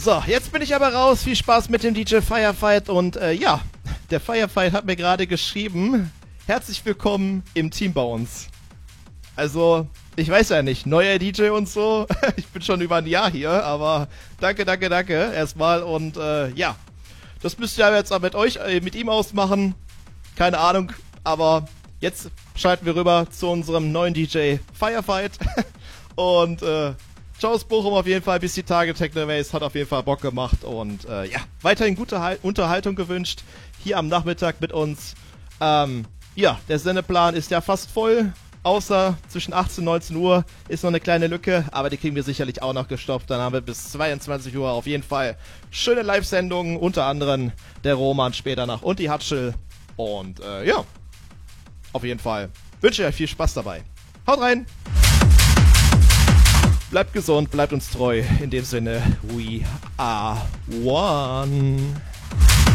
So, jetzt bin ich aber raus. Viel Spaß mit dem DJ Firefight. Und ja, der Firefight hat mir gerade geschrieben, herzlich willkommen im Team bei uns. Also, ich weiß ja nicht, neuer DJ und so. Ich bin schon über ein Jahr hier, aber danke erstmal. Und ja, das müsst ihr jetzt auch mit ihm ausmachen. Keine Ahnung, aber jetzt schalten wir rüber zu unserem neuen DJ Firefight. Und ciao aus Bochum auf jeden Fall, bis die Tage. Technoways hat auf jeden Fall Bock gemacht. Und ja, weiterhin gute Unterhaltung gewünscht hier am Nachmittag mit uns. Ja, der Sendeplan ist ja fast voll. Außer zwischen 18 und 19 Uhr ist noch eine kleine Lücke, aber die kriegen wir sicherlich auch noch gestopft. Dann haben wir bis 22 Uhr auf jeden Fall schöne Live-Sendungen, unter anderem der Roman später noch und die Hatschel. Und ja, auf jeden Fall wünsche ich euch viel Spaß dabei. Haut rein! Bleibt gesund, bleibt uns treu. In dem Sinne, we are one.